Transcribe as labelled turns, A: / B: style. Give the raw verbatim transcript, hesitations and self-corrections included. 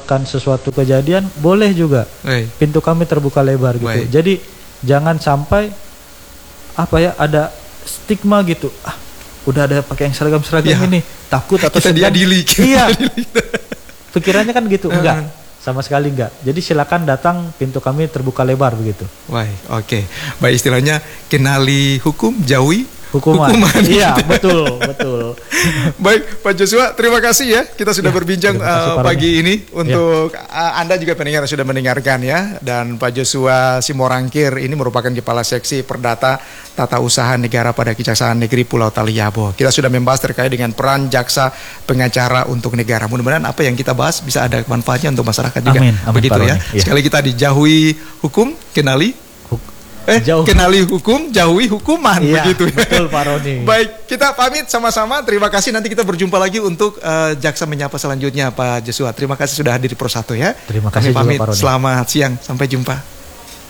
A: mendapatkan sesuatu kejadian, boleh juga.
B: Hey.
A: Pintu kami terbuka lebar gitu.
B: Baik.
A: Jadi jangan sampai apa ya ada stigma gitu. Ah, udah ada pakai yang seragam-seragam
B: Ya.
A: ini, takut atau
B: Kita
A: segan.
B: diadili. Kita
A: Iya.
B: diadili.
A: Pikirannya kan gitu. Enggak. Sama sekali enggak. Jadi silakan datang, pintu kami terbuka lebar begitu.
B: Wah, oke. Baik, istilahnya kenali hukum, jauhi
A: Hukuman.
B: hukuman.
A: Iya, betul, betul.
B: Baik, Pak Joshua, terima kasih ya. Kita sudah
A: Ya,
B: berbincang
A: terima kasih,
B: uh,
A: Pak
B: pagi
A: Roni.
B: ini untuk uh, Anda juga pendengar yang sudah mendengarkan ya. Dan Pak Joshua Simorangkir ini merupakan Kepala Seksi Perdata Tata Usaha Negara pada Kejaksaan Negeri Pulau Taliabu. Kita sudah membahas terkait dengan peran jaksa pengacara untuk negara. Mudah-mudahan apa yang kita bahas bisa ada manfaatnya untuk masyarakat juga.
A: Amin, amin,
B: Begitu
A: Pak
B: ya.
A: Roni. Ya.
B: Sekali kita dijauhi hukum, kenali Eh,
A: Jauh.
B: kenali hukum, jauhi hukuman,
A: Iya,
B: begitu ya.
A: betul Pak Roni.
B: Baik, kita pamit sama-sama. Terima kasih. Nanti kita berjumpa lagi untuk uh, Jaksa Menyapa selanjutnya, Pak Joshua. Terima kasih sudah hadir di Pro satu ya.
A: Terima kasih
B: Kami
A: juga,
B: pamit.
A: Pak Roni.
B: Selamat siang. Sampai jumpa.